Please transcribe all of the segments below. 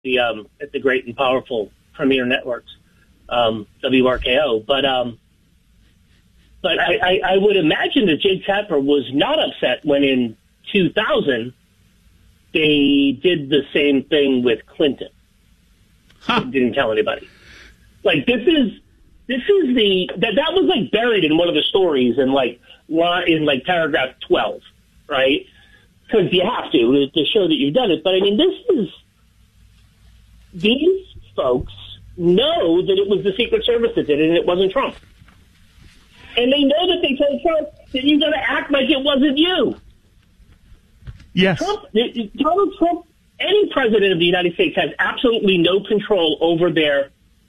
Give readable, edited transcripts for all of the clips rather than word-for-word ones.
at the great and powerful Premier Networks, WRKO. But I would imagine that Jake Tapper was not upset when in 2000 they did the same thing with Clinton. Didn't tell anybody. Like this is that was like buried in one of the stories in paragraph 12, right? Because you have to show that you've done it. But I mean, these folks know that it was the Secret Service that did it and it wasn't Trump. And they know that they told Trump that you got to act like it wasn't you. Yes. Donald Trump, any president of the United States has absolutely no control over their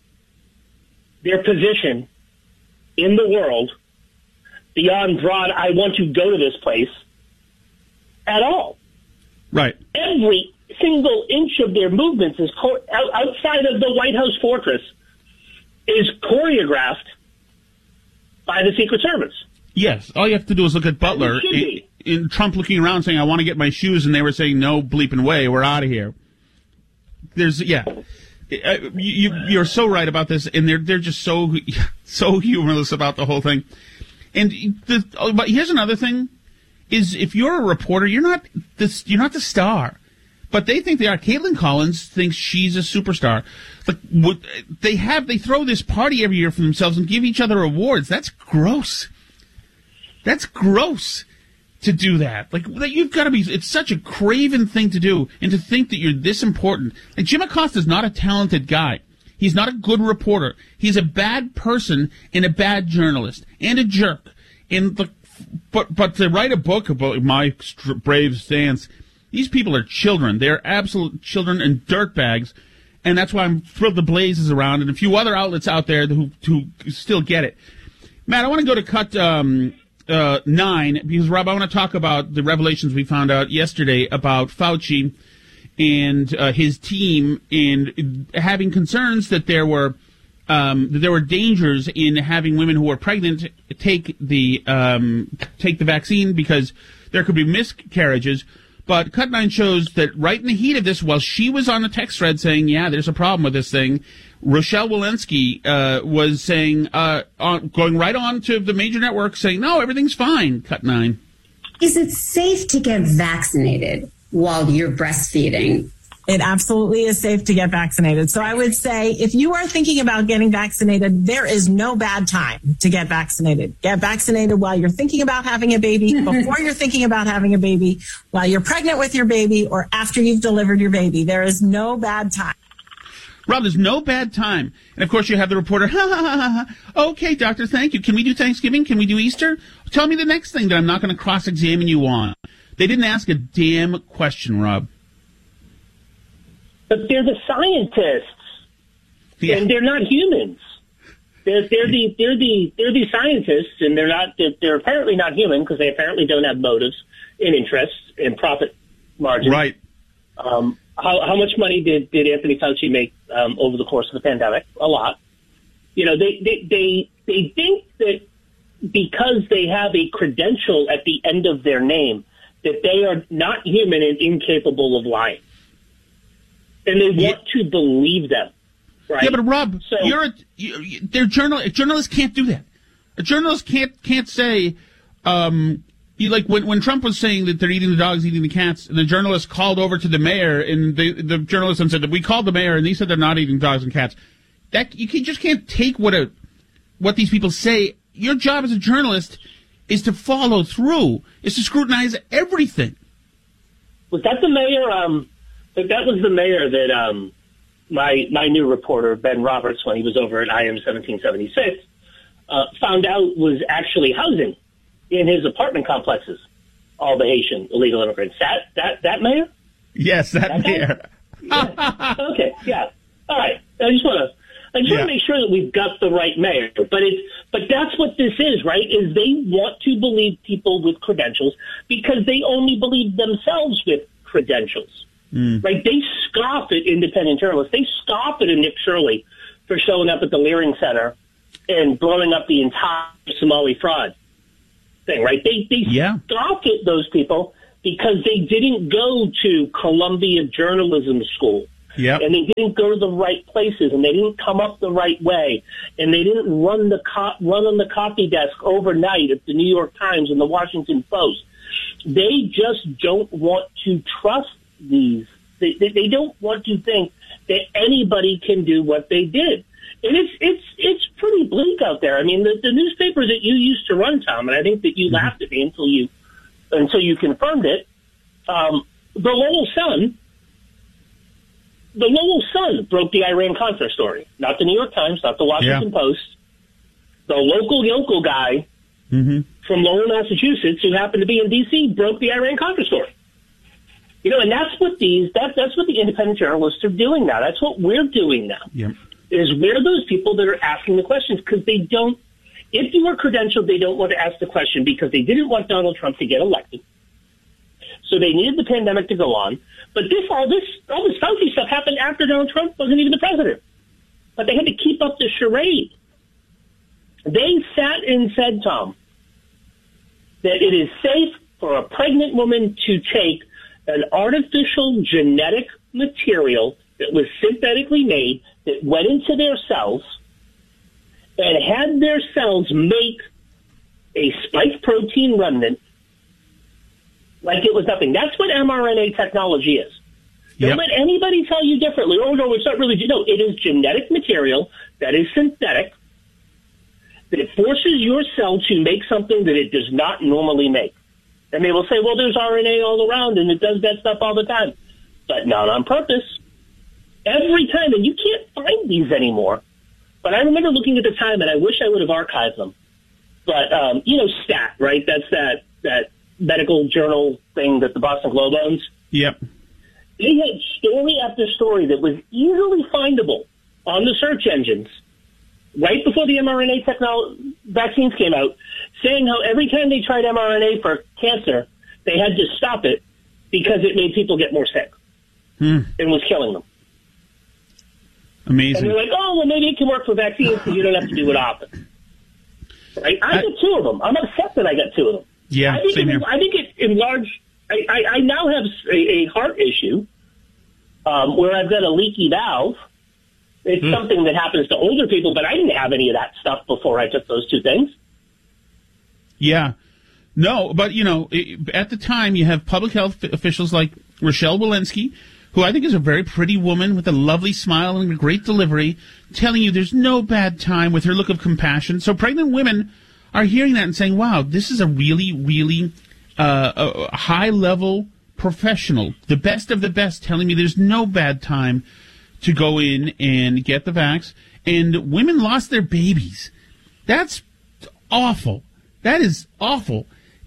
position in the world beyond broad, I want to go to this place at all. Right. Every single inch of their movements is outside of the White House fortress is choreographed by the Secret Service. Yes. All you have to do is look at Butler in Trump looking around saying, I want to get my shoes, and they were saying, no bleeping way, we're out of here. You're so right about this, and they're just so humorless about the whole thing. But here's another thing: is if you're a reporter, you're not the star, but they think they are. Caitlin Collins thinks she's a superstar. Like they throw this party every year for themselves and give each other awards. That's gross. That's gross. To do that. Like, you've got to be, it's such a craven thing to do, and to think that you're this important. Like, Jim Acosta's not a talented guy. He's not a good reporter. He's a bad person and a bad journalist and a jerk. But to write a book about my brave stance, these people are children. They're absolute children and dirtbags, and that's why I'm thrilled the Blaze is around and a few other outlets out there who still get it. Matt, I want to go to cut 9, because, Rob, I want to talk about the revelations we found out yesterday about Fauci and his team, and having concerns that there were dangers in having women who are pregnant take the vaccine because there could be miscarriages. But Cut 9 shows that right in the heat of this, while she was on the text thread saying, yeah, there's a problem with this thing, Rochelle Walensky was saying, going right on to the major network saying, no, everything's fine. Cut 9. Is it safe to get vaccinated while you're breastfeeding? It absolutely is safe to get vaccinated. So I would say if you are thinking about getting vaccinated, there is no bad time to get vaccinated. Get vaccinated while you're thinking about having a baby, before you're thinking about having a baby, while you're pregnant with your baby, or after you've delivered your baby. There is no bad time. Rob, there's no bad time. And, of course, you have the reporter, okay, doctor, thank you. Can we do Thanksgiving? Can we do Easter? Tell me the next thing that I'm not going to cross-examine you on. They didn't ask a damn question, Rob. But they're the scientists, and they're not humans. They're the scientists, and they're apparently not human because they apparently don't have motives and interests and profit margins. Right. How much money did Anthony Fauci make over the course of the pandemic? A lot. You know, they think that because they have a credential at the end of their name that they are not human and incapable of lying. And they want to believe them, right? Yeah, but Rob, journalists can't do that. A journalist can't say, like when Trump was saying that they're eating the dogs, eating the cats, and the journalist called over to the mayor, and the journalist said that we called the mayor, and they said they're not eating dogs and cats. That just can't take what these people say. Your job as a journalist is to follow through, is to scrutinize everything. Was that the mayor? That was the mayor that my new reporter, Ben Roberts, when he was over at IM 1776, found out was actually housing in his apartment complexes all the Haitian illegal immigrants. That mayor? Yes, that mayor. Yeah. Okay, yeah. All right. I just want to make sure that we've got the right mayor. But that's what this is, right? Is they want to believe people with credentials because they only believe themselves with credentials. Right? They scoff at independent journalists. They scoff at Nick Shirley for showing up at the Leering Center and blowing up the entire Somali fraud thing, right? They scoff at those people because they didn't go to Columbia Journalism School Yep. And they didn't go to the right places, and they didn't come up the right way, and they didn't run on the copy desk overnight at the New York Times and the Washington Post. They just don't want to trust these. They don't want to think that anybody can do what they did. And it's pretty bleak out there. I mean, the newspaper that you used to run, Tom, and I think that you laughed at me until you confirmed it. The Lowell Sun broke the Iran-Contra story. Not the New York Times, not the Washington Post. The local yokel guy from Lowell, Massachusetts, who happened to be in D.C., broke the Iran-Contra story. You know, and that's what that's what the independent journalists are doing now. That's what we're doing now. Yep. Is we're those people that are asking the questions because they don't. If you were credentialed, they don't want to ask the question because they didn't want Donald Trump to get elected. So they needed the pandemic to go on. But all this Fauci stuff happened after Donald Trump wasn't even the president. But they had to keep up the charade. They sat and said, Tom, that it is safe for a pregnant woman to take an artificial genetic material that was synthetically made that went into their cells and had their cells make a spike protein remnant like it was nothing. That's what mRNA technology is. Don't let anybody tell you differently. Oh, no, it's not really. No, it is genetic material that is synthetic that forces your cell to make something that it does not normally make. And they will say, well, there's RNA all around, and it does that stuff all the time. But not on purpose. Every time, and you can't find these anymore. But I remember looking at the time, and I wish I would have archived them. But, STAT, right? That's that medical journal thing that the Boston Globe owns. Yep. They had story after story that was easily findable on the search engines right before the mRNA vaccines came out, saying how every time they tried mRNA for cancer, they had to stop it because it made people get more sick and was killing them. Amazing. And they're like, oh, well, maybe it can work for vaccines because you don't have to do it often. Right? I got two of them. I'm upset that I got two of them. Yeah, same here. I think it enlarged. I now have a heart issue where I've got a leaky valve. It's something that happens to older people, but I didn't have any of that stuff before I took those two things. Yeah. No, but, at the time, you have public health officials like Rochelle Walensky, who I think is a very pretty woman with a lovely smile and a great delivery, telling you there's no bad time with her look of compassion. So pregnant women are hearing that and saying, wow, this is a really, really a high-level professional, the best of the best, telling me there's no bad time to go in and get the vax. And women lost their babies. That's awful. That is awful.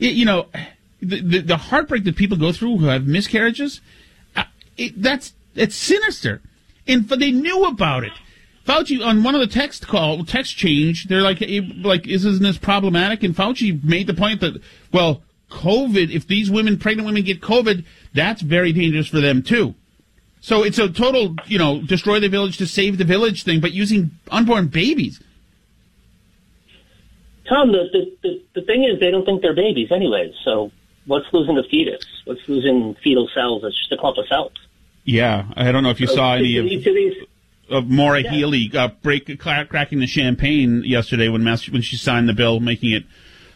The heartbreak that people go through who have miscarriages, it's sinister. And they knew about it. Fauci, on one of the text change, they're like, isn't this problematic? And Fauci made the point that, well, COVID, if these pregnant women get COVID, that's very dangerous for them too. So it's a total, destroy the village to save the village thing, but using unborn babies. Tom, the thing is they don't think they're babies anyways. So what's losing a fetus? What's losing fetal cells? It's just a clump of cells. Yeah, I don't know if you saw any of Maura Healey cracking the champagne yesterday when she signed the bill, making it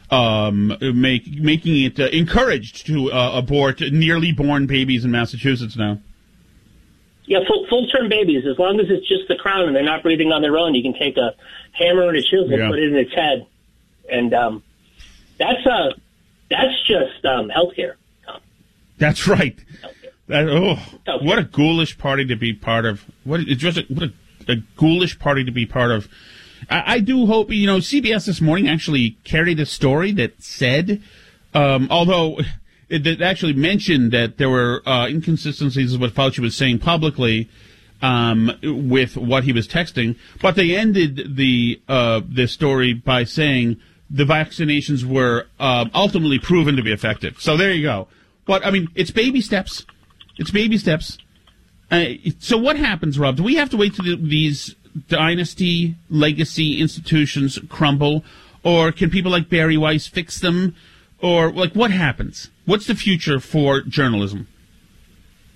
encouraged to abort nearly born babies in Massachusetts now. Yeah, full-term babies. As long as it's just the crown and they're not breathing on their own, you can take a hammer and a chisel and put it in its head, and that's just healthcare. That's right. What a ghoulish party to be part of. What a ghoulish party to be part of. I do hope, CBS this morning actually carried a story that said, although it actually mentioned that there were inconsistencies with what Fauci was saying publicly with what he was texting, but they ended the story by saying the vaccinations were ultimately proven to be effective. So there you go. But, it's baby steps. It's baby steps. So what happens, Rob? Do we have to wait till these dynasty, legacy institutions crumble? Or can people like Barry Weiss fix them? Or, what happens? What's the future for journalism?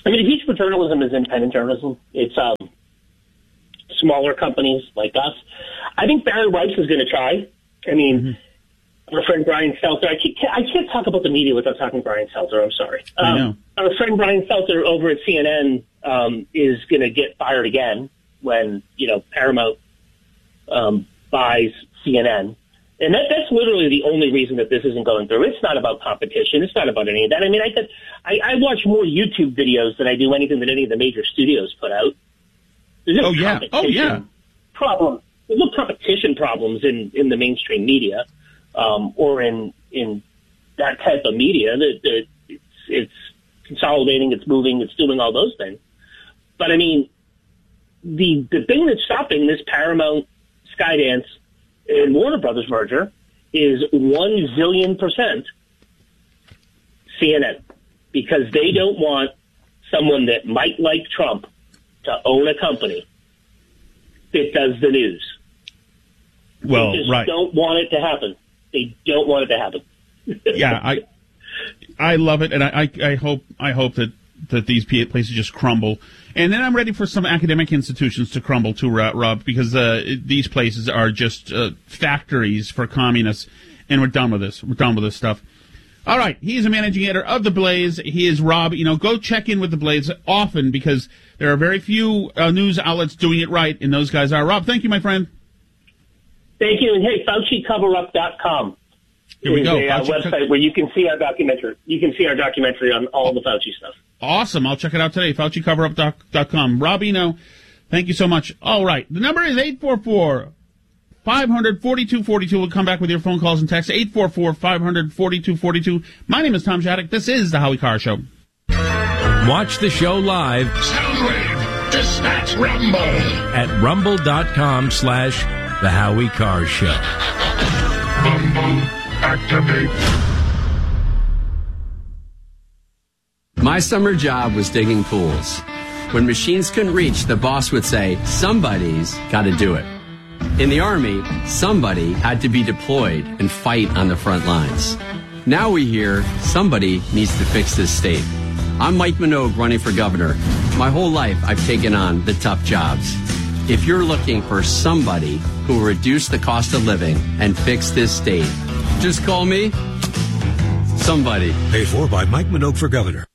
I mean, the future for journalism is independent journalism. It's smaller companies like us. I think Barry Weiss is going to try. I mean, our friend Brian Stelter. I can't talk about the media without talking Brian Stelter. I'm sorry. Our friend Brian Stelter over at CNN is going to get fired again when Paramount buys CNN. And that's literally the only reason that this isn't going through. It's not about competition. It's not about any of that. I mean, I watch more YouTube videos than I do anything that any of the major studios put out. There's no competition problem. There's no competition problems in the mainstream media or in that type of media. It's consolidating, it's moving, it's doing all those things. But I mean, the thing that's stopping this Paramount, Skydance, and Warner Brothers merger is 1 zillion% CNN, because they don't want someone that might like Trump to own a company that does the news. Well, they just don't want it to happen. They don't want it to happen. Yeah, I love it, and I hope that these places just crumble. And then I'm ready for some academic institutions to crumble too, Rob, because these places are just factories for communists, and we're done with this. We're done with this stuff. All right, he's a managing editor of The Blaze. He is Rob. Go check in with The Blaze often, because there are very few news outlets doing it right, and those guys are. Rob, thank you, my friend. Thank you. And hey, FauciCoverUp.com. Here we go. A website where you can see our documentary. You can see our documentary on all the Fauci stuff. Awesome. I'll check it out today. FauciCoverUp.com. Rob Eno, thank you so much. All right. The number is 844-500-4242. We'll come back with your phone calls and texts. 844-500-4242. My name is Tom Shattuck. This is The Howie Carr Show. Watch the show live. Soundwave. Dispatch Rumble. At rumble.com/The Howie Carr Show. Rumble. Activate. My summer job was digging pools. When machines couldn't reach, the boss would say, somebody's got to do it. In the Army, somebody had to be deployed and fight on the front lines. Now we hear somebody needs to fix this state. I'm Mike Minogue running for governor. My whole life I've taken on the tough jobs. If you're looking for somebody who will reduce the cost of living and fix this state, just call me somebody. Paid for by Mike Minogue for governor.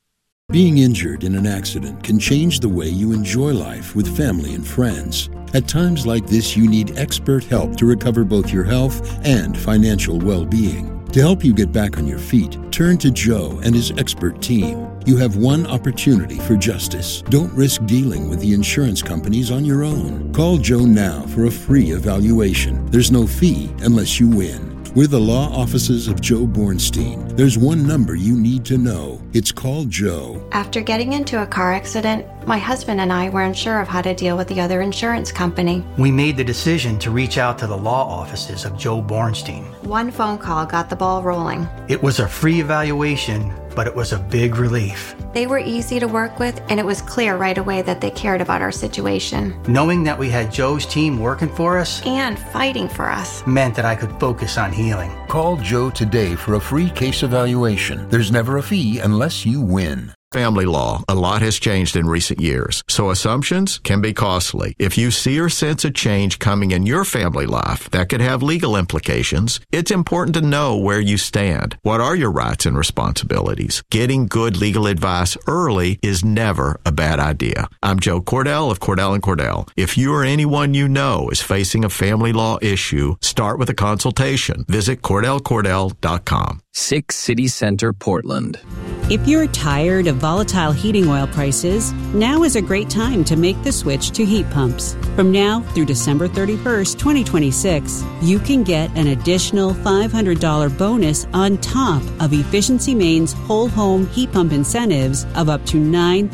Being injured in an accident can change the way you enjoy life with family and friends. At times like this, you need expert help to recover both your health and financial well-being. To help you get back on your feet, turn to Joe and his expert team. You have one opportunity for justice. Don't risk dealing with the insurance companies on your own. Call Joe now for a free evaluation. There's no fee unless you win. We're the law offices of Joe Bornstein. There's one number you need to know. It's called Joe. After getting into a car accident, my husband and I weren't sure of how to deal with the other insurance company. We made the decision to reach out to the law offices of Joe Bornstein. One phone call got the ball rolling. It was a free evaluation, but it was a big relief. They were easy to work with, and it was clear right away that they cared about our situation. Knowing that we had Joe's team working for us and fighting for us meant that I could focus on healing. Call Joe today for a free case evaluation. There's never a fee unless you win. Family law. A lot has changed in recent years, so assumptions can be costly. If you see or sense a change coming in your family life that could have legal implications, it's important to know where you stand. What are your rights and responsibilities? Getting good legal advice early is never a bad idea. I'm Joe Cordell of Cordell & Cordell. If you or anyone you know is facing a family law issue, start with a consultation. Visit CordellCordell.com. 6 City Center, Portland. If you're tired of volatile heating oil prices, now is a great time to make the switch to heat pumps. From now through December 31st, 2026, you can get an additional $500 bonus on top of Efficiency Maine's whole home heat pump incentives of up to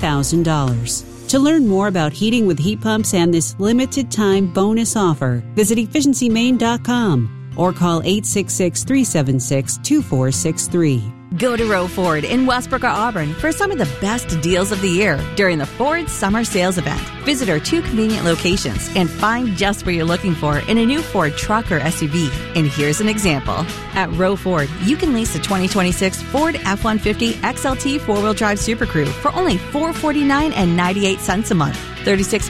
$9,000. To learn more about heating with heat pumps and this limited time bonus offer, visit EfficiencyMaine.com or call 866-376-2463. Go to Row Ford in Westbrook or Auburn for some of the best deals of the year during the Ford Summer Sales Event. Visit our 2 convenient locations and find just what you're looking for in a new Ford truck or SUV. And here's an example. At Row Ford, you can lease the 2026 Ford F-150 XLT 4-wheel drive Super Crew for only $449.98 a month. 36